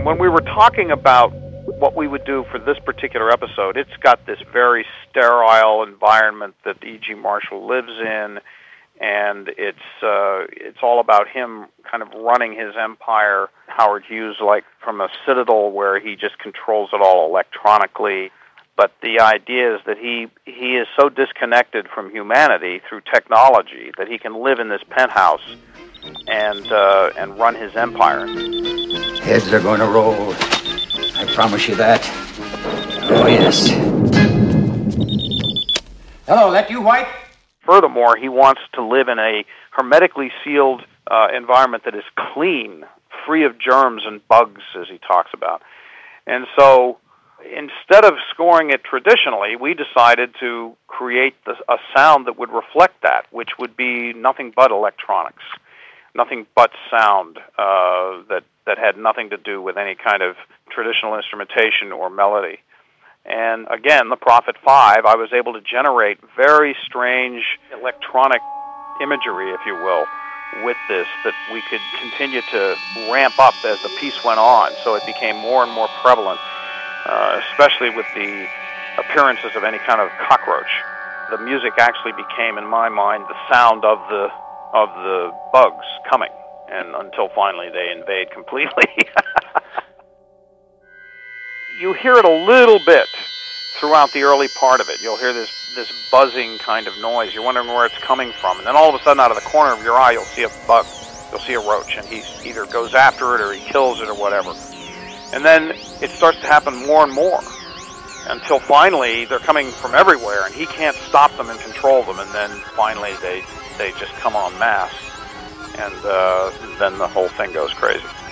when we were talking about what we would do for this particular episode, it's got this very sterile environment that E.G. Marshall lives in, and it's all about him kind of running his empire, Howard Hughes, like from a citadel where he just controls it all electronically. But the idea is that he is so disconnected from humanity through technology that he can live in this penthouse and run his empire. Heads are going to roll. I promise you that. Oh, yes. Hello, that you, White? Furthermore, he wants to live in a hermetically sealed environment that is clean, free of germs and bugs, as he talks about. And so instead of scoring it traditionally, we decided to create a sound that would reflect that, which would be nothing but electronics, nothing but sound that had nothing to do with any kind of traditional instrumentation or melody. And again, the Prophet 5, I was able to generate very strange electronic imagery, if you will, with this, that we could continue to ramp up as the piece went on, so it became more and more prevalent, especially with the appearances of any kind of cockroach. The music actually became, in my mind, the sound of the bugs coming, and until finally they invade completely. You hear it a little bit throughout the early part of it. You'll hear this buzzing kind of noise. You're wondering where it's coming from. And then all of a sudden, out of the corner of your eye, you'll see a bug. You'll see a roach, and he either goes after it or he kills it or whatever. And then it starts to happen more and more until finally they're coming from everywhere, and he can't stop them and control them. And then finally they just come en masse, and then the whole thing goes crazy.